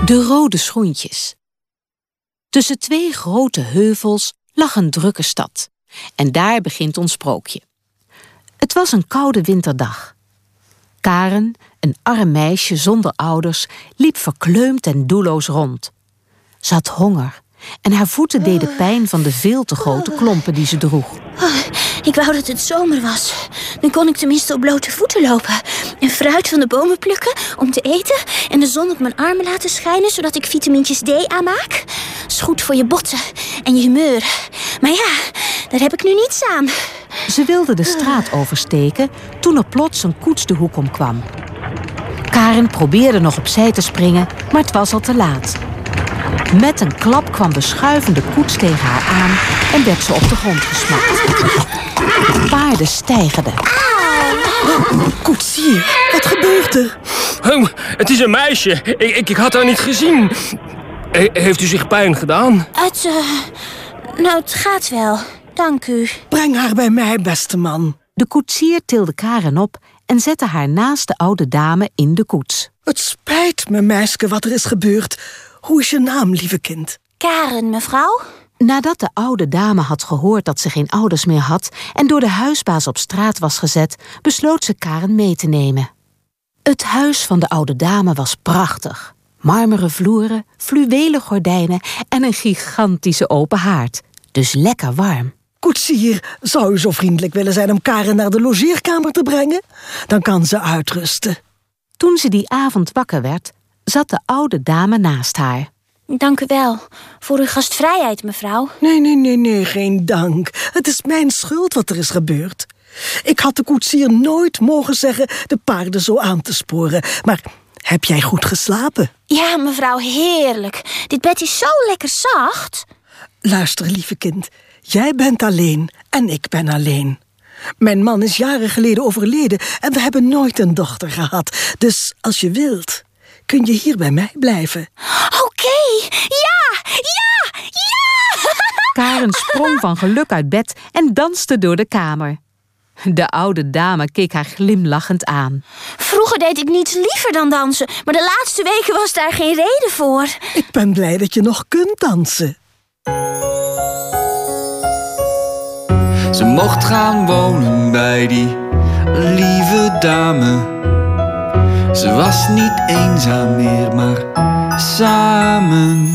De rode schoentjes. Tussen 2 grote heuvels lag een drukke stad. En daar begint ons sprookje. Het was een koude winterdag. Karen, een arm meisje zonder ouders, liep verkleumd en doelloos rond. Ze had honger en haar voeten deden pijn van de veel te grote klompen die ze droeg. Ik wou dat het zomer was. Dan kon ik tenminste op blote voeten lopen. En fruit van de bomen plukken om te eten. En de zon op mijn armen laten schijnen, zodat ik vitamintjes D aanmaak. Dat is goed voor je botten en je humeur. Maar ja, daar heb ik nu niets aan. Ze wilde de straat oversteken toen er plots een koets de hoek omkwam. Karen probeerde nog opzij te springen, maar het was al te laat. Met een klap kwam de schuivende koets tegen haar aan en werd ze op de grond gesmakt. De paarden steigerden. Koetsier, wat gebeurt er? Oh, het is een meisje. Ik had haar niet gezien. Heeft u zich pijn gedaan? Het gaat wel. Dank u. Breng haar bij mij, beste man. De koetsier tilde Karen op en zette haar naast de oude dame in de koets. Het spijt me, meisje, wat er is gebeurd. Hoe is je naam, lieve kind? Karen, mevrouw? Nadat de oude dame had gehoord dat ze geen ouders meer had en door de huisbaas op straat was gezet, besloot ze Karen mee te nemen. Het huis van de oude dame was prachtig. Marmeren vloeren, fluwelen gordijnen en een gigantische open haard. Dus lekker warm. Koetsier, zou u zo vriendelijk willen zijn om Karen naar de logeerkamer te brengen? Dan kan ze uitrusten. Toen ze die avond wakker werd, zat de oude dame naast haar. Dank u wel. Voor uw gastvrijheid, mevrouw. Nee, geen dank. Het is mijn schuld wat er is gebeurd. Ik had de koetsier nooit mogen zeggen de paarden zo aan te sporen. Maar heb jij goed geslapen? Ja, mevrouw, heerlijk. Dit bed is zo lekker zacht. Luister, lieve kind. Jij bent alleen en ik ben alleen. Mijn man is jaren geleden overleden en we hebben nooit een dochter gehad. Dus als je wilt, kun je hier bij mij blijven. Oké, ja! Karen sprong van geluk uit bed en danste door de kamer. De oude dame keek haar glimlachend aan. Vroeger deed ik niets liever dan dansen, maar de laatste weken was daar geen reden voor. Ik ben blij dat je nog kunt dansen. Ze mocht gaan wonen bij die lieve dame. Ze was niet eenzaam meer, maar samen.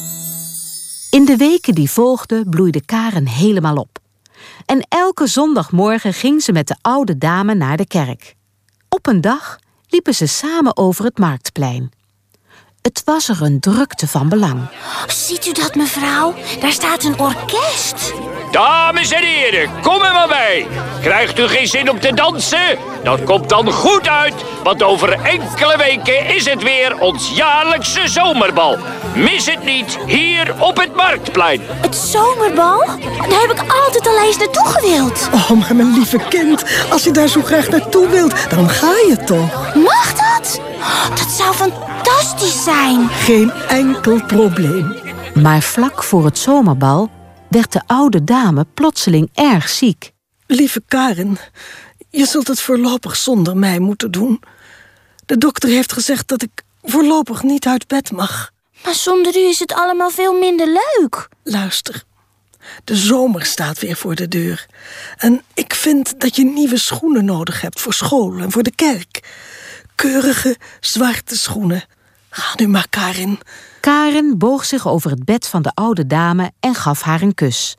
In de weken die volgden bloeide Karen helemaal op. En elke zondagmorgen ging ze met de oude dame naar de kerk. Op een dag liepen ze samen over het marktplein. Het was er een drukte van belang. Ziet u dat, mevrouw? Daar staat een orkest. Dames en heren, kom er maar bij. Krijgt u geen zin om te dansen? Dat komt dan goed uit, want over enkele weken is het weer ons jaarlijkse zomerbal. Mis het niet, hier op het Marktplein. Het zomerbal? Daar heb ik altijd al eens naartoe gewild. Oh, maar mijn lieve kind, als je daar zo graag naartoe wilt, dan ga je toch? Mag dat? Dat zou fantastisch zijn. Geen enkel probleem. Maar vlak voor het zomerbal werd de oude dame plotseling erg ziek. Lieve Karen, je zult het voorlopig zonder mij moeten doen. De dokter heeft gezegd dat ik voorlopig niet uit bed mag. Maar zonder u is het allemaal veel minder leuk. Luister, de zomer staat weer voor de deur. En ik vind dat je nieuwe schoenen nodig hebt voor school en voor de kerk. Keurige, zwarte schoenen. Ga nu maar, Karin. Karen boog zich over het bed van de oude dame en gaf haar een kus.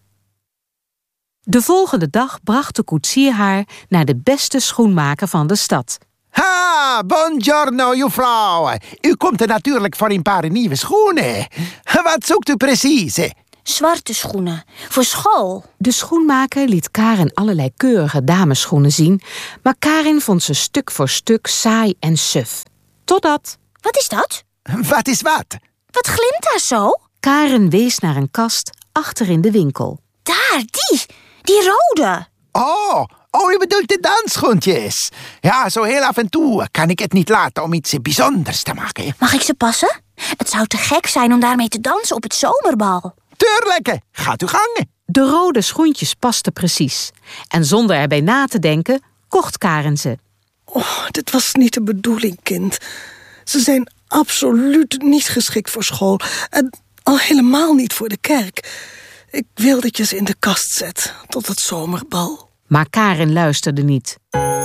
De volgende dag bracht de koetsier haar naar de beste schoenmaker van de stad. Ha, buongiorno, juffrouw. U komt er natuurlijk voor een paar nieuwe schoenen. Wat zoekt u precies? Zwarte schoenen, voor school. De schoenmaker liet Karen allerlei keurige damesschoenen zien, maar Karen vond ze stuk voor stuk saai en suf. Totdat... Wat is dat? Wat is wat? Wat glimt daar zo? Karen wees naar een kast achter in de winkel. Daar, die rode. Oh, u bedoelt de dansschoentjes. Ja, zo heel af en toe kan ik het niet laten om iets bijzonders te maken. Mag ik ze passen? Het zou te gek zijn om daarmee te dansen op het zomerbal. Tuurlijk, gaat uw gang. De rode schoentjes pasten precies. En zonder erbij na te denken, kocht Karen ze. Oh, dit was niet de bedoeling, kind. Ze zijn absoluut niet geschikt voor school. En al helemaal niet voor de kerk. Ik wil dat je ze in de kast zet tot het zomerbal. Maar Karen luisterde niet.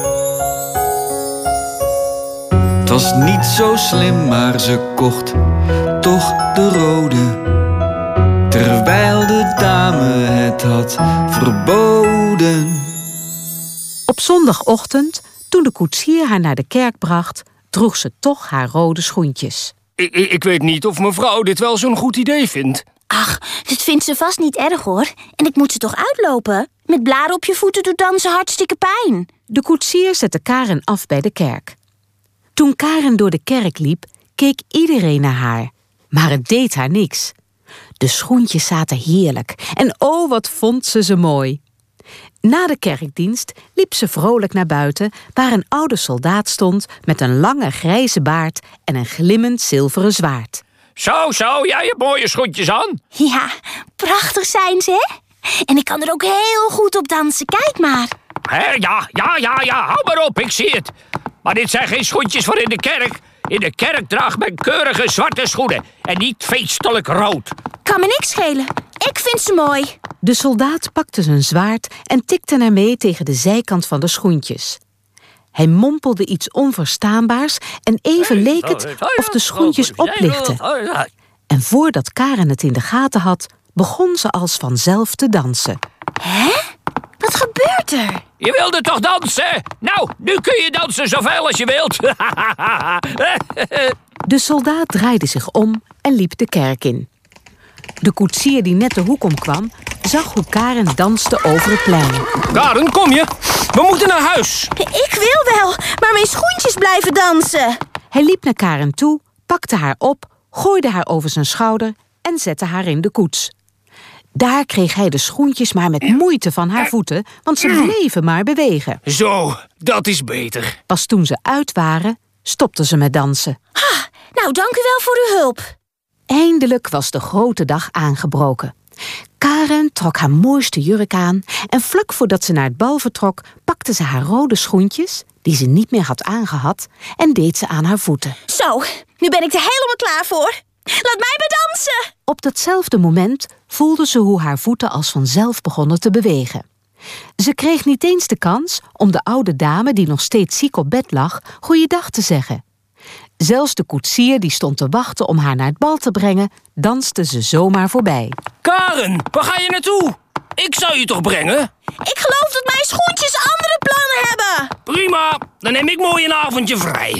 Het was niet zo slim, maar ze kocht toch de rode. Terwijl de dame het had verboden. Op zondagochtend, toen de koetsier haar naar de kerk bracht, droeg ze toch haar rode schoentjes. Ik weet niet of mevrouw dit wel zo'n goed idee vindt. Ach, dat vindt ze vast niet erg, hoor. En ik moet ze toch uitlopen? Met blaren op je voeten doet dansen hartstikke pijn. De koetsier zette Karen af bij de kerk. Toen Karen door de kerk liep, keek iedereen naar haar. Maar het deed haar niks. De schoentjes zaten heerlijk en oh, wat vond ze mooi. Na de kerkdienst liep ze vrolijk naar buiten, waar een oude soldaat stond met een lange grijze baard en een glimmend zilveren zwaard. Zo, jij hebt mooie schoentjes aan. Ja, prachtig zijn ze, hè? En ik kan er ook heel goed op dansen, kijk maar. Hé, ja, hou maar op, ik zie het. Maar dit zijn geen schoentjes voor in de kerk. In de kerk draagt men keurige zwarte schoenen en niet feestelijk rood. Kan me niks schelen. Ik vind ze mooi. De soldaat pakte zijn zwaard en tikte ermee tegen de zijkant van de schoentjes. Hij mompelde iets onverstaanbaars en even leek het of de schoentjes oplichtten. En voordat Karen het in de gaten had, begon ze als vanzelf te dansen. Hè? Wat gebeurt er? Je wilde toch dansen? Nou, nu kun je dansen zoveel als je wilt. De soldaat draaide zich om en liep de kerk in. De koetsier die net de hoek omkwam, zag hoe Karen danste over het plein. Karen, kom je? We moeten naar huis. Ik wil wel, maar mijn schoentjes blijven dansen. Hij liep naar Karen toe, pakte haar op, gooide haar over zijn schouder en zette haar in de koets. Daar kreeg hij de schoentjes maar met moeite van haar voeten, want ze bleven maar bewegen. Zo, dat is beter. Pas toen ze uit waren, stopte ze met dansen. Nou, dank u wel voor uw hulp. Eindelijk was de grote dag aangebroken. Karen trok haar mooiste jurk aan en vlak voordat ze naar het bal vertrok, pakte ze haar rode schoentjes, die ze niet meer had aangehad, en deed ze aan haar voeten. Zo, nu ben ik er helemaal klaar voor. Laat mij maar dansen! Op datzelfde moment voelde ze hoe haar voeten als vanzelf begonnen te bewegen. Ze kreeg niet eens de kans om de oude dame, die nog steeds ziek op bed lag, goeiedag te zeggen. Zelfs de koetsier die stond te wachten om haar naar het bal te brengen, danste ze zomaar voorbij. Karen, waar ga je naartoe? Ik zou je toch brengen? Ik geloof dat mijn schoentjes andere plannen hebben. Prima, dan neem ik mooi een avondje vrij.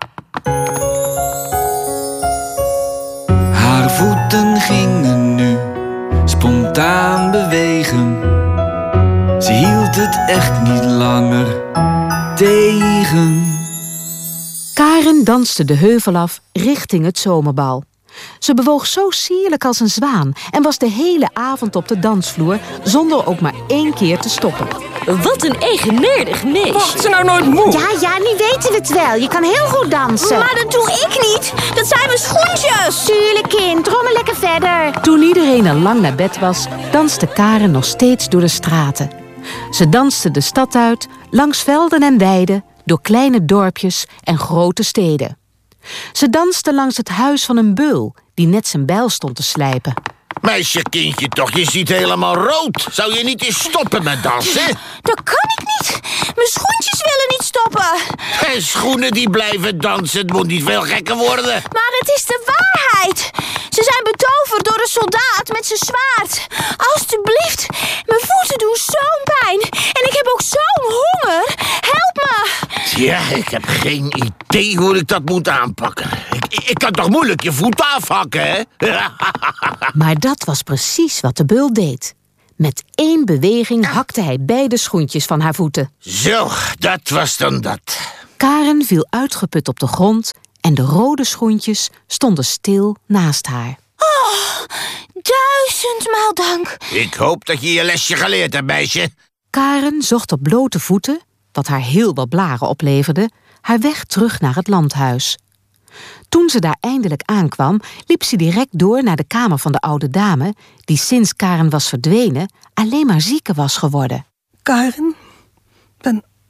Haar voeten gingen nu spontaan bewegen. Ze hield het echt niet langer tegen. Karen danste de heuvel af richting het zomerbal. Ze bewoog zo sierlijk als een zwaan en was de hele avond op de dansvloer zonder ook maar 1 keer te stoppen. Wat een eigenaardig meisje. Wacht ze nou nooit moe? Ja, nu weten we het wel. Je kan heel goed dansen. Maar dat doe ik niet. Dat zijn mijn schoentjes. Tuurlijk, kind. Trommel lekker verder. Toen iedereen al lang naar bed was, danste Karen nog steeds door de straten. Ze danste de stad uit, langs velden en weiden, door kleine dorpjes en grote steden. Ze danste langs het huis van een beul die net zijn bijl stond te slijpen. Meisje, kindje toch, je ziet helemaal rood. Zou je niet eens stoppen met dansen? Dat kan ik niet. Mijn schoentjes willen niet stoppen. En schoenen die blijven dansen, het moet niet veel gekker worden. Maar het is de waarheid. Ze zijn betoverd door een soldaat met zijn zwaard. Alsjeblieft, mijn voeten doen zo'n pijn. En ik heb ook zo'n honger. Help me. Ja, ik heb geen idee hoe ik dat moet aanpakken. Ik kan toch moeilijk je voet afhakken, hè? Maar dat was precies wat de beul deed. Met 1 beweging hakte hij beide schoentjes van haar voeten. Zo, dat was dan dat. Karen viel uitgeput op de grond en de rode schoentjes stonden stil naast haar. Oh, 1000-maal dank. Ik hoop dat je je lesje geleerd hebt, meisje. Karen zocht op blote voeten, wat haar heel wat blaren opleverde, haar weg terug naar het landhuis. Toen ze daar eindelijk aankwam, liep ze direct door naar de kamer van de oude dame, die sinds Karen was verdwenen alleen maar zieker was geworden. Karen, ben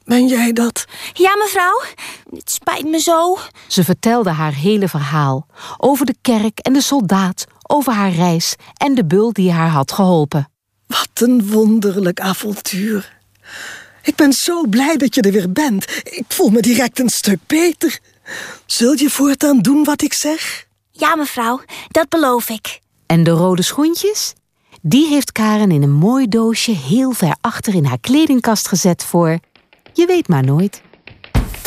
Ben jij dat? Ja, mevrouw. Het spijt me zo. Ze vertelde haar hele verhaal. Over de kerk en de soldaat, over haar reis en de beul die haar had geholpen. Wat een wonderlijk avontuur. Ik ben zo blij dat je er weer bent. Ik voel me direct een stuk beter. Zul je voortaan doen wat ik zeg? Ja, mevrouw. Dat beloof ik. En de rode schoentjes? Die heeft Karen in een mooi doosje heel ver achter in haar kledingkast gezet voor... Je weet maar nooit.